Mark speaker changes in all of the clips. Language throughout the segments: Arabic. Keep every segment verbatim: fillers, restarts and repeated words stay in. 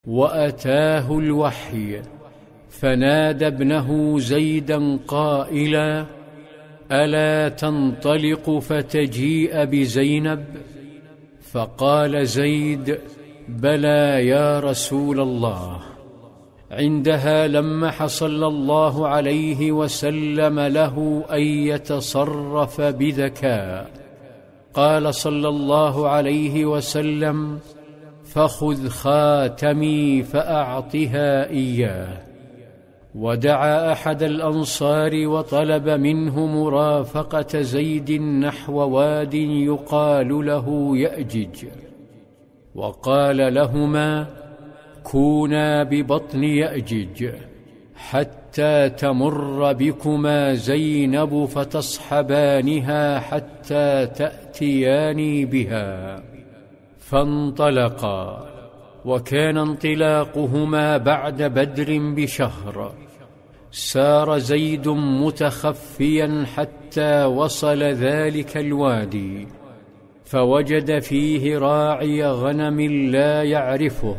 Speaker 1: وأتاه الوحي فنادى ابنه زيدا قائلا: ألا تنطلق فتجيء بزينب؟ فقال زيد: بلى يا رسول الله. عندها لمح صلى الله عليه وسلم له أن يتصرف بذكاء. قال صلى الله عليه وسلم: فخذ خاتمي فأعطها إياه. ودعا أحد الأنصار وطلب منه مرافقة زيد نحو واد يقال له يأجج، وقال لهما: كونا ببطن يأجج حتى تمر بكما زينب فتصحبانها حتى تأتياني بها. فانطلقا، وكان انطلاقهما بعد بدر بشهر. سار زيد متخفيا حتى وصل ذلك الوادي، فوجد فيه راعي غنم لا يعرفه،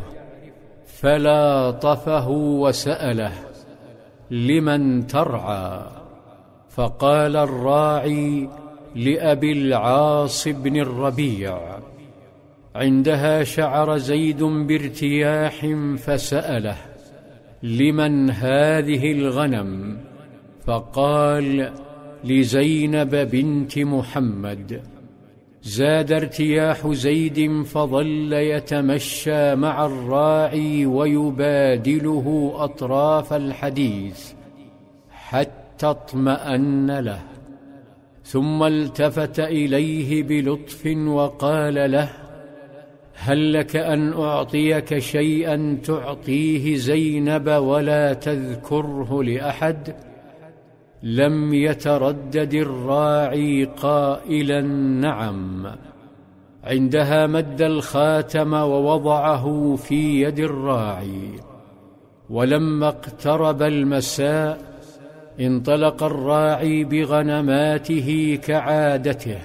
Speaker 1: فلاطفه وسأله: لمن ترعى؟ فقال الراعي: لأبي العاص بن الربيع. عندها شعر زيد بارتياح فسأله: لمن هذه الغنم؟ فقال: لزينب بنت محمد. زاد ارتياح زيد فظل يتمشى مع الراعي ويبادله أطراف الحديث حتى اطمأن له، ثم التفت إليه بلطف وقال له: هل لك أن أعطيك شيئا تعطيه زينب ولا تذكره لأحد؟ لم يتردد الراعي قائلا: نعم. عندها مد الخاتم ووضعه في يد الراعي. ولما اقترب المساء انطلق الراعي بغنماته كعادته،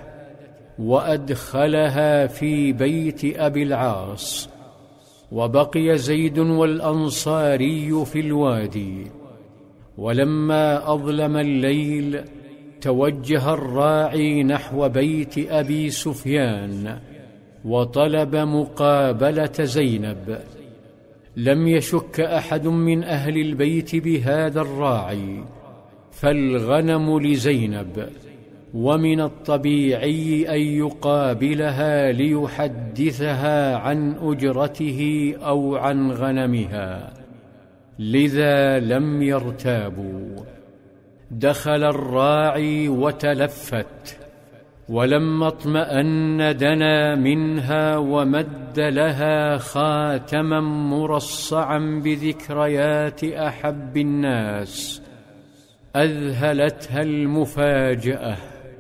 Speaker 1: وأدخلها في بيت أبي العاص، وبقي زيد والأنصاري في الوادي. ولما أظلم الليل توجه الراعي نحو بيت أبي سفيان وطلب مقابلة زينب. لم يشك أحد من أهل البيت بهذا الراعي، فالغنم لزينب، ومن الطبيعي أن يقابلها ليحدثها عن أجرته أو عن غنمها، لذا لم يرتابوا. دخل الراعي وتلفت، ولما اطمأن دنا منها ومد لها خاتما مرصعا بذكريات أحب الناس. أذهلتها المفاجأة،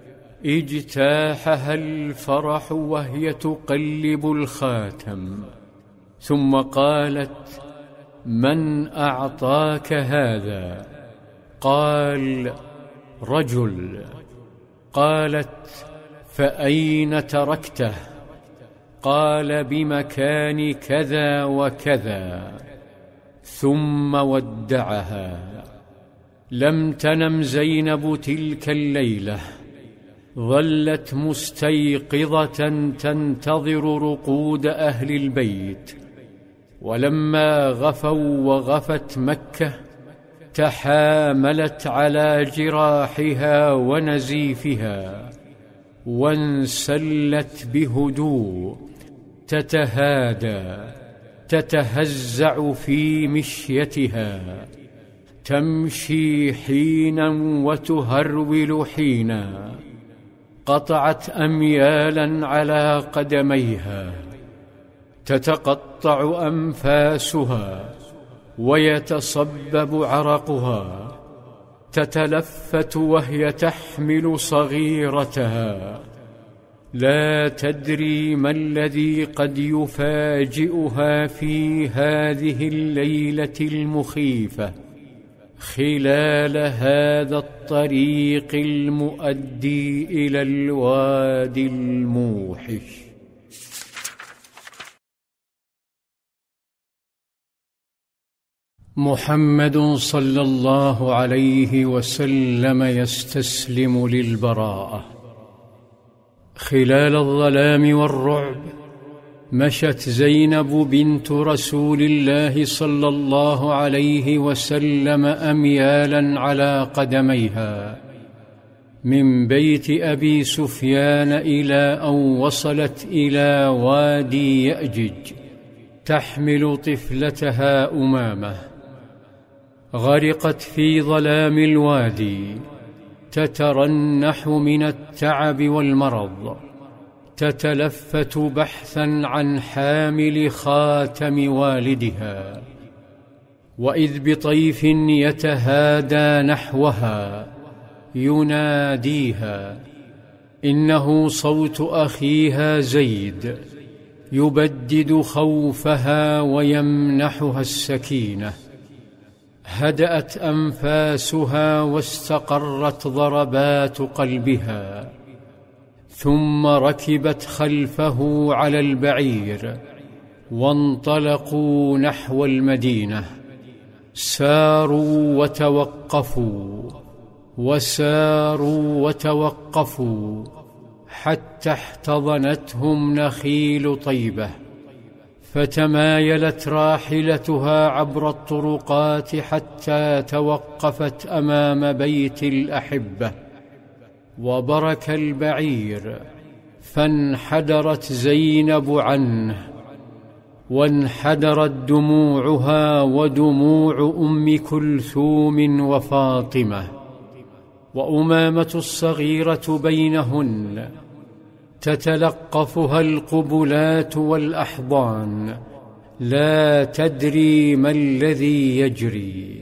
Speaker 1: اجتاحها الفرح وهي تقلب الخاتم، ثم قالت: من أعطاك هذا؟ قال: رجل. قالت: فأين تركته؟ قال: بمكان كذا وكذا. ثم ودعها. لم تنم زينب تلك الليلة، ظلت مستيقظة تنتظر رقود أهل البيت. ولما غفوا وغفت مكة تحاملت على جراحها ونزيفها، وانسلت بهدوء تتهادى تتهزع في مشيتها، تمشي حينا وتهرول حينا. قطعت أميالا على قدميها، تتقطع أنفاسها ويتصبب عرقها، تتلفت وهي تحمل صغيرتها، لا تدري ما الذي قد يفاجئها في هذه الليلة المخيفة خلال هذا الطريق المؤدي إلى الوادي الموحش. محمد صلى الله عليه وسلم يستسلم للبراءة. خلال الظلام والرعب مشت زينب بنت رسول الله صلى الله عليه وسلم أميالا على قدميها من بيت أبي سفيان إلى أن وصلت إلى وادي يأجج تحمل طفلتها أمامة. غرقت في ظلام الوادي تترنح من التعب والمرض، تتلفت بحثا عن حامل خاتم والدها، وإذ بطيف يتهادى نحوها يناديها، إنه صوت أخيها زيد يبدد خوفها ويمنحها السكينة. هدأت أنفاسها واستقرت ضربات قلبها، ثم ركبت خلفه على البعير وانطلقوا نحو المدينة. ساروا وتوقفوا وساروا وتوقفوا حتى احتضنتهم نخيل طيبة، فتمايلت راحلتها عبر الطرقات حتى توقفت أمام بيت الأحبة، وبرك البعير فانحدرت زينب عنه، وانحدرت دموعها ودموع أم كلثوم وفاطمة، وأمامة الصغيرة بينهن تتلقفها القبلات والأحضان، لا تدري ما الذي يجري.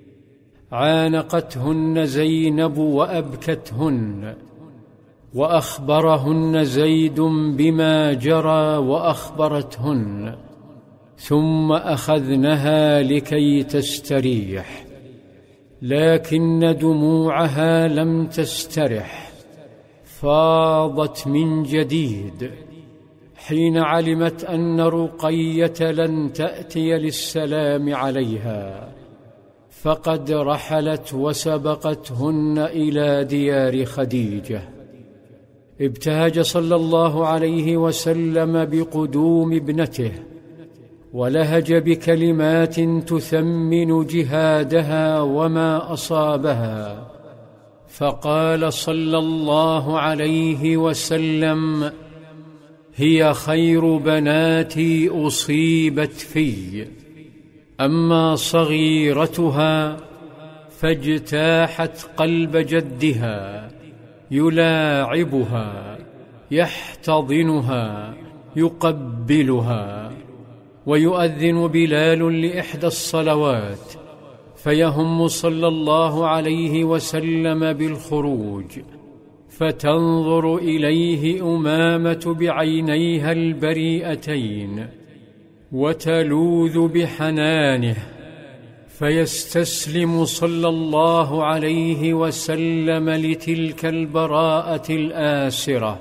Speaker 1: عانقتهن زينب وأبكتهن، وأخبرهن زيد بما جرى وأخبرتهن، ثم أخذنها لكي تستريح، لكن دموعها لم تسترح، فاضت من جديد حين علمت أن رقية لن تأتي للسلام عليها، فقد رحلت وسبقتهن إلى ديار خديجة. ابتهج صلى الله عليه وسلم بقدوم ابنته، ولهج بكلمات تثمن جهادها وما أصابها، فقال صلى الله عليه وسلم: هي خير بناتي أصيبت في، أما صغيرتها فاجتاحت قلب جدها، يلاعبها، يحتضنها، يقبلها. ويؤذن بلال لإحدى الصلوات، فيهم صلى الله عليه وسلم بالخروج، فتنظر إليه أمامة بعينيها البريئتين وتلوذ بحنانه، فيستسلم صلى الله عليه وسلم لتلك البراءة الآسرة،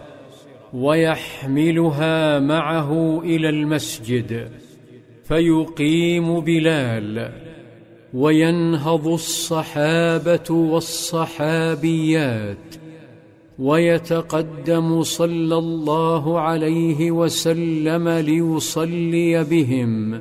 Speaker 1: ويحملها معه إلى المسجد، فيقيم بلال، وينهض الصحابة والصحابيات، ويتقدم صلى الله عليه وسلم ليصلي بهم،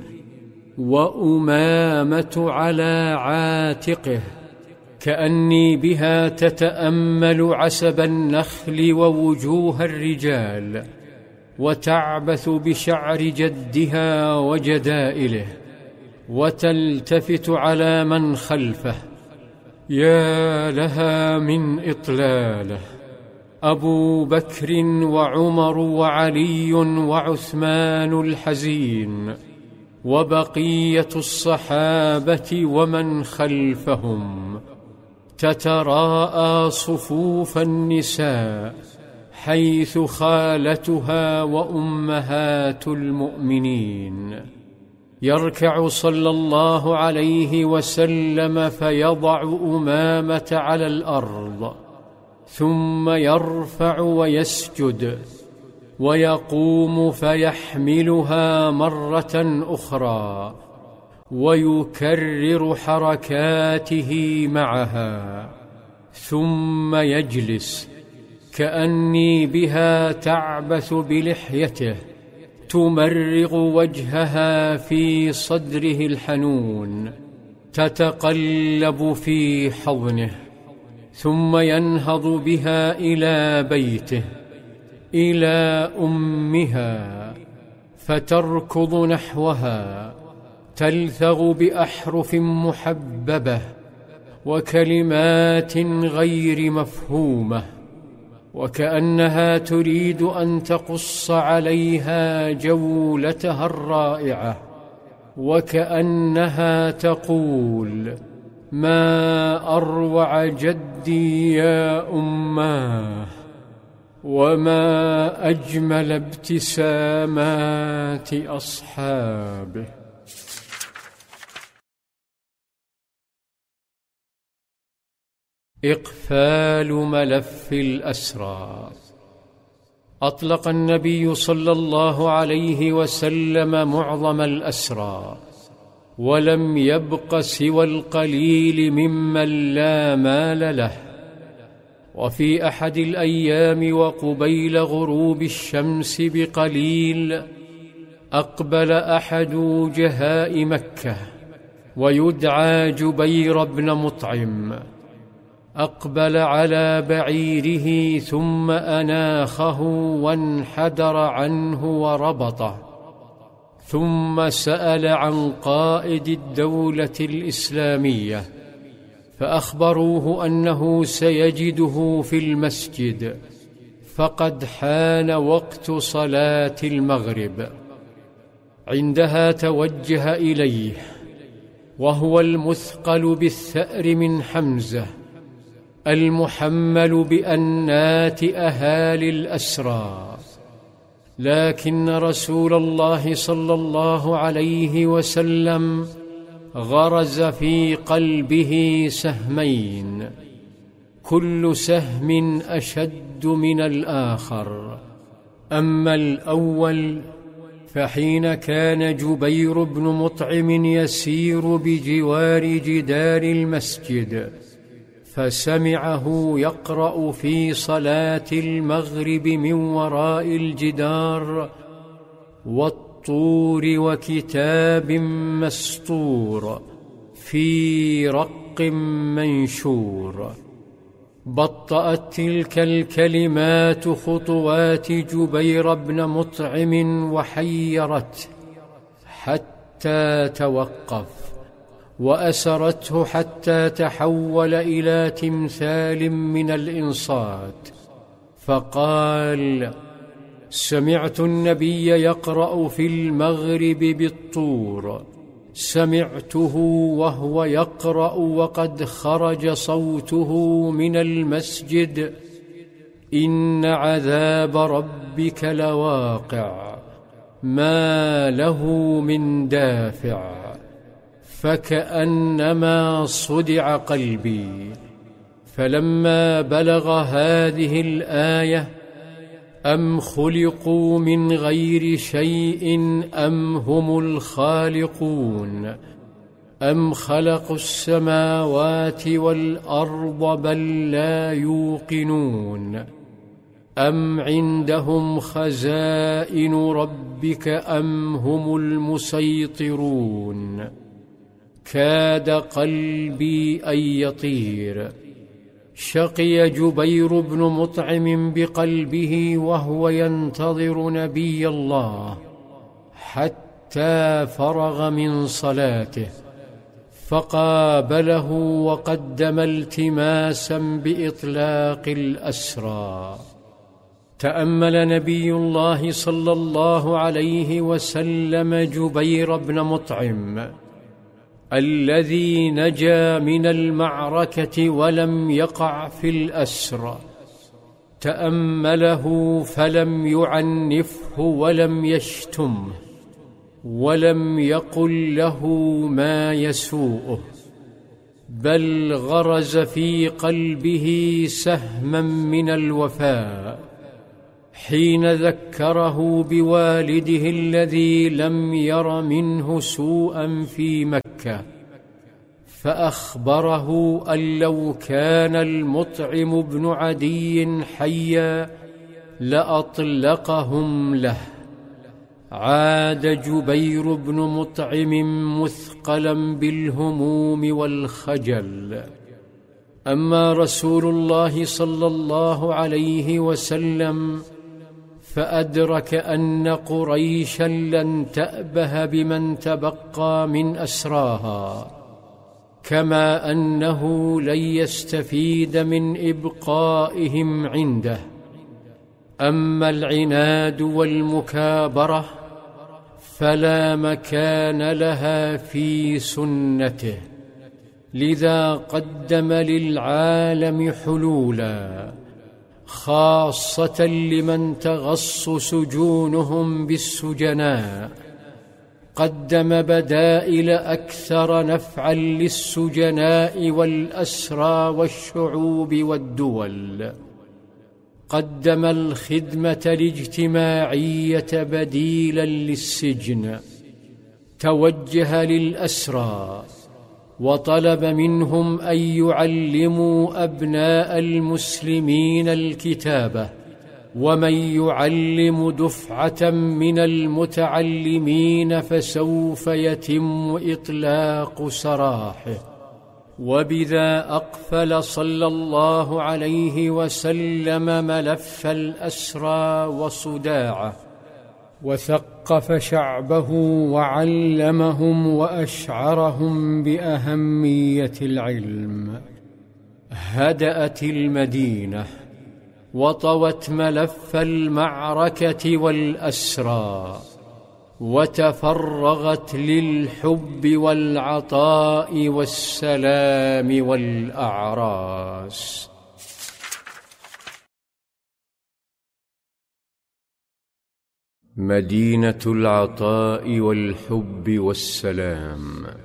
Speaker 1: وأمامة على عاتقه، كأني بها تتأمل عسب النخل ووجوه الرجال، وتعبث بشعر جدها وجدائله، وتلتفت على من خلفه. يا لها من إطلاله! أبو بكر وعمر وعلي وعثمان الحزين، وبقية الصحابة ومن خلفهم، تتراءى صفوف النساء حيث خالتها وأمهات المؤمنين. يركع صلى الله عليه وسلم فيضع أمامة على الأرض، ثم يرفع ويسجد، ويقوم فيحملها مرة أخرى، ويكرر حركاته معها، ثم يجلس كأني بها تعبث بلحيته تمرغ وجهها في صدره الحنون تتقلب في حضنه، ثم ينهض بها إلى بيته إلى أمها فتركض نحوها تلثغ بأحرف محببة وكلمات غير مفهومة، وكأنها تريد أن تقص عليها جولتها الرائعة، وكأنها تقول: ما أروع جدي يا أماه، وما أجمل ابتسامات أصحابه. إقفال ملف الأسرى. أطلق النبي صلى الله عليه وسلم معظم الأسرى، ولم يبق سوى القليل ممن لا مال له. وفي أحد الأيام وقبيل غروب الشمس بقليل أقبل أحد وجهاء مكة ويدعى جبير بن مطعم، أقبل على بعيره ثم أناخه وانحدر عنه وربطه، ثم سأل عن قائد الدولة الإسلامية، فأخبروه أنه سيجده في المسجد، فقد حان وقت صلاة المغرب. عندها توجه إليه وهو المثقل بالثأر من حمزة، المحمل بأنات أهالي الأسرى، لكن رسول الله صلى الله عليه وسلم غرز في قلبه سهمين، كل سهم أشد من الآخر. أما الأول فحين كان جبير بن مطعم يسير بجوار جدار المسجد فسمعه يقرأ في صلاة المغرب من وراء الجدار: والطور وكتاب مسطور في رق منشور. بطأت تلك الكلمات خطوات جبير بن مطعم وحيرته حتى توقف، وأسرته حتى تحول إلى تمثال من الإنصات، فقال: سمعت النبي يقرأ في المغرب بالطور، سمعته وهو يقرأ وقد خرج صوته من المسجد: إن عذاب ربك لواقع ما له من دافع. فكأنما صدع قلبي. فلما بلغ هذه الآية: أم خلقوا من غير شيء أم هم الخالقون، أم خلقوا السماوات والأرض بل لا يوقنون، أم عندهم خزائن ربك أم هم المسيطرون، كاد قلبي أن يطير. شقي جبير بن مطعم بقلبه وهو ينتظر نبي الله حتى فرغ من صلاته، فقابله وقدم التماسا بإطلاق الأسرى. تأمل نبي الله صلى الله عليه وسلم جبير بن مطعم الذي نجا من المعركة ولم يقع في الأسر، تأمله فلم يعنفه ولم يشتمه ولم يقل له ما يسوءه، بل غرز في قلبه سهما من الوفاء، حين ذكره بوالده الذي لم ير منه سوءا في مكة، فأخبره أن لو كان المطعم بن عدي حيا لأطلقهم له. عاد جبير بن مطعم مثقلا بالهموم والخجل. أما رسول الله صلى الله عليه وسلم فأدرك أن قريشا لن تأبه بمن تبقى من أسراها، كما أنه لن يستفيد من إبقائهم عنده. أما العناد والمكابرة فلا مكان لها في سنته، لذا قدم للعالم حلولا، خاصة لمن تغص سجونهم بالسجناء. قدم بدائل أكثر نفعا للسجناء والأسرى والشعوب والدول. قدم الخدمة الاجتماعية بديلا للسجن. توجه للأسرى وطلب منهم أن يعلموا أبناء المسلمين الكتابة، ومن يعلم دفعة من المتعلمين فسوف يتم إطلاق سراحه. وبذا أقفل صلى الله عليه وسلم ملف الأسرى وصداعه، وثقف شعبه وعلمهم وأشعرهم بأهمية العلم. هدأت المدينة وطوت ملف المعركة والأسرى، وتفرغت للحب والعطاء والسلام والأعراس. مدينة العطاء والحب والسلام.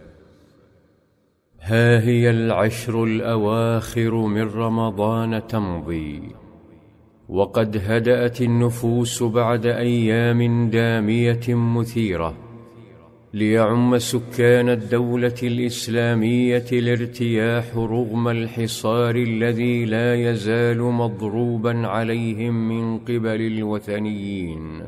Speaker 1: ها هي العشر الأواخر من رمضان تمضي، وقد هدأت النفوس بعد أيام دامية مثيرة، ليعم سكان الدولة الإسلامية الارتياح رغم الحصار الذي لا يزال مضروبا عليهم من قبل الوثنيين.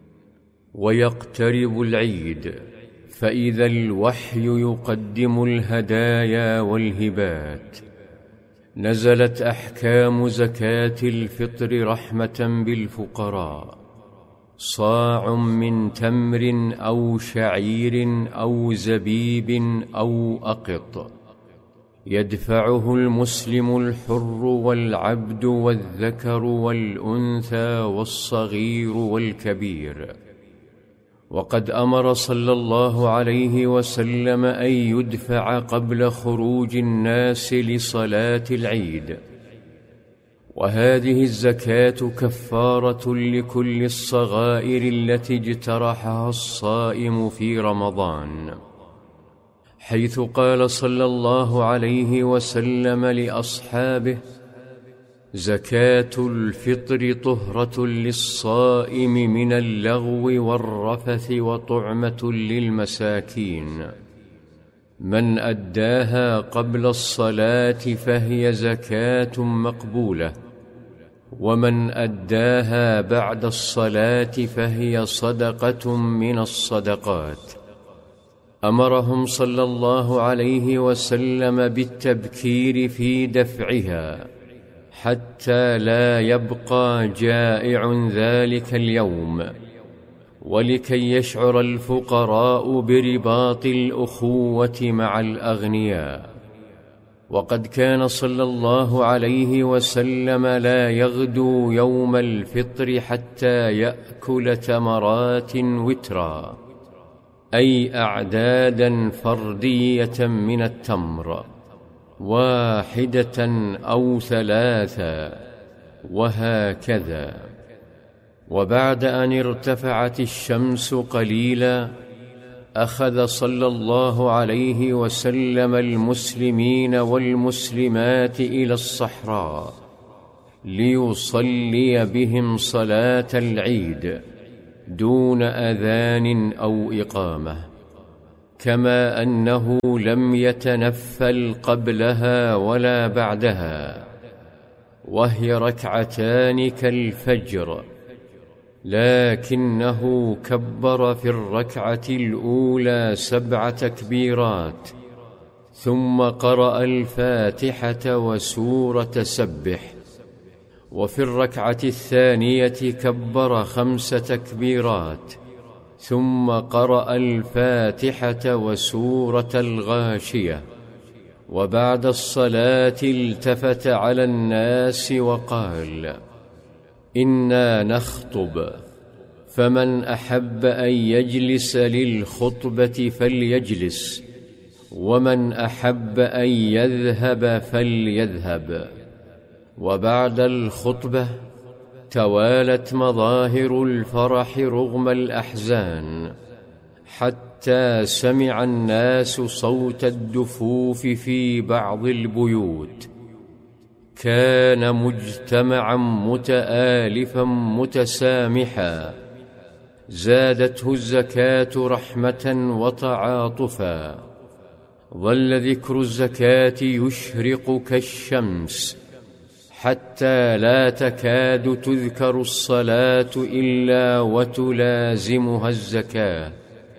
Speaker 1: ويقترب العيد، فإذا الوحي يقدم الهدايا والهبات. نزلت أحكام زكاة الفطر رحمة بالفقراء. صاع من تمر أو شعير أو زبيب أو أقط يدفعه المسلم الحر والعبد والذكر والأنثى والصغير والكبير. وقد أمر صلى الله عليه وسلم أن يدفع قبل خروج الناس لصلاة العيد. وهذه الزكاة كفارة لكل الصغائر التي اجترحها الصائم في رمضان، حيث قال صلى الله عليه وسلم لأصحابه: زكاة الفطر طهرة للصائم من اللغو والرفث وطعمة للمساكين. من أداها قبل الصلاة فهي زكاة مقبولة، ومن أداها بعد الصلاة فهي صدقة من الصدقات. أمرهم صلى الله عليه وسلم بالتبكير في دفعها حتى لا يبقى جائع ذلك اليوم، ولكي يشعر الفقراء برباط الأخوة مع الأغنياء. وقد كان صلى الله عليه وسلم لا يغدو يوم الفطر حتى يأكل تمرات وترا، أي أعدادا فردية من التمر، واحدة أو ثلاثة، وهكذا. وبعد أن ارتفعت الشمس قليلا أخذ صلى الله عليه وسلم المسلمين والمسلمات إلى الصحراء ليصلي بهم صلاة العيد دون أذان أو إقامة، كما أنه لم يتنفل قبلها ولا بعدها، وهي ركعتان كالفجر، لكنه كبر في الركعة الأولى سبع تكبيرات، ثم قرأ الفاتحة وسورة سبح، وفي الركعة الثانية كبر خمس تكبيرات، ثم قرأ الفاتحة وسورة الغاشية، وبعد الصلاة التفت على الناس وقال: إنا نخطب، فمن أحب أن يجلس للخطبة فليجلس، ومن أحب أن يذهب فليذهب. وبعد الخطبة توالت مظاهر الفرح رغم الأحزان، حتى سمع الناس صوت الدفوف في بعض البيوت. كان مجتمعا متآلفا متسامحا، زادته الزكاة رحمة وتعاطفا. ظل ذكر الزكاة يشرق كالشمس، حتى لا تكاد تذكر الصلاة إلا وتلازمها الزكاة،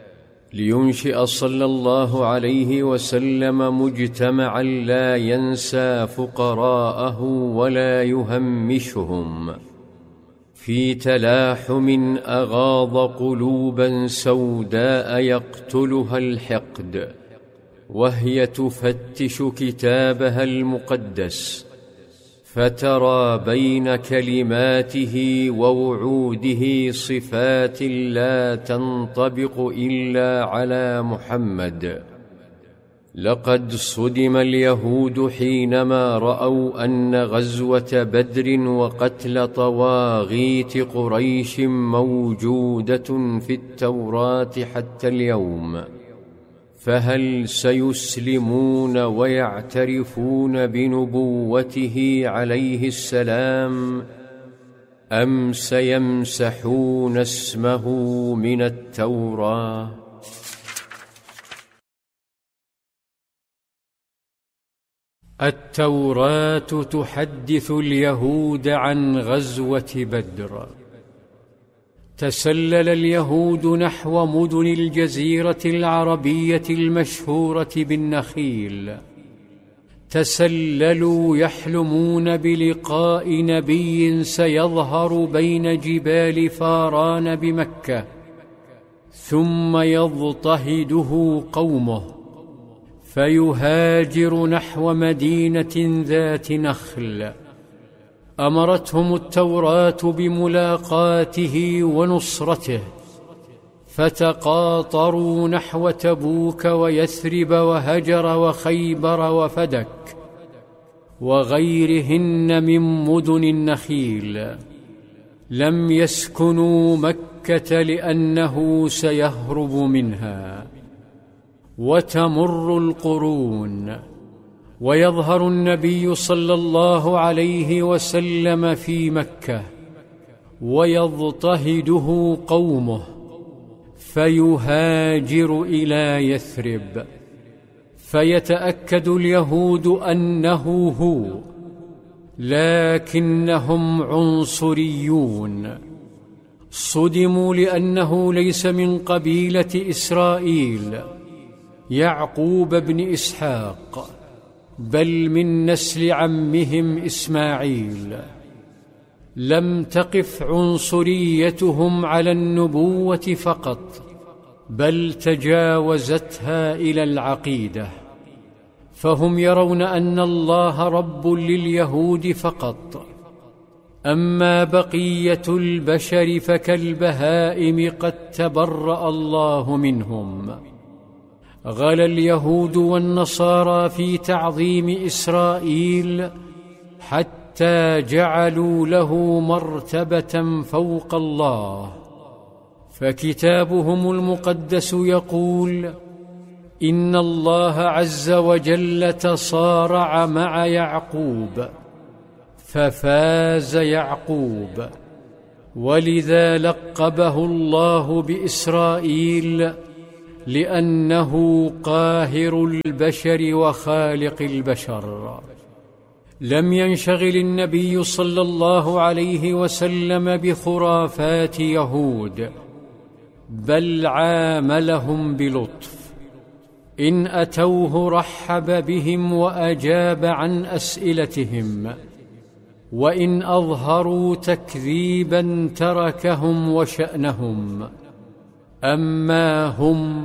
Speaker 1: لينشئ صلى الله عليه وسلم مجتمعا لا ينسى فقراءه ولا يهمشهم، في تلاحم أغاض قلوبا سوداء يقتلها الحقد، وهي تفتش كتابها المقدس، فترى بين كلماته ووعوده صفات لا تنطبق إلا على محمد. لقد صدم اليهود حينما رأوا أن غزوة بدر وقتل طواغيت قريش موجودة في التوراة حتى اليوم، فهل سيسلمون ويعترفون بنبوته عليه السلام، أم سيمسحون اسمه من التوراة؟ التوراة تحدث اليهود عن غزوة بدر. تسلل اليهود نحو مدن الجزيرة العربية المشهورة بالنخيل، تسللوا يحلمون بلقاء نبي سيظهر بين جبال فاران بمكة، ثم يضطهده قومه فيهاجر نحو مدينة ذات نخل. أمرتهم التوراة بملاقاته ونصرته، فتقاطروا نحو تبوك ويثرب وهجر وخيبر وفدك وغيرهن من مدن النخيل. لم يسكنوا مكة لأنه سيهرب منها. وتمر القرون، ويظهر النبي صلى الله عليه وسلم في مكة، ويضطهده قومه فيهاجر إلى يثرب، فيتأكد اليهود أنه هو، لكنهم عنصريون. صدموا لأنه ليس من قبيلة إسرائيل يعقوب بن إسحاق، بل من نسل عمهم إسماعيل. لم تقف عنصريتهم على النبوة فقط، بل تجاوزتها إلى العقيدة، فهم يرون أن الله رب لليهود فقط، أما بقية البشر فكالبهائم قد تبرأ الله منهم. غلا اليهود والنصارى في تعظيم إسرائيل حتى جعلوا له مرتبة فوق الله، فكتابهم المقدس يقول: إن الله عز وجل تصارع مع يعقوب، ففاز يعقوب، ولذا لقبه الله بإسرائيل، لأنه قاهر البشر وخالق البشر. لم ينشغل النبي صلى الله عليه وسلم بخرافات يهود، بل عاملهم بلطف. إن أتوه رحب بهم وأجاب عن أسئلتهم، وإن أظهروا تكذيبا تركهم وشأنهم. أما هم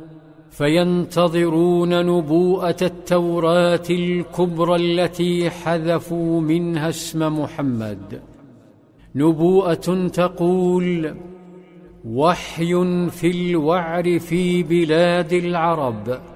Speaker 1: فينتظرون نبوءة التوراة الكبرى التي حذفوا منها اسم محمد، نبوءة تقول: وحي في الوعر في بلاد العرب،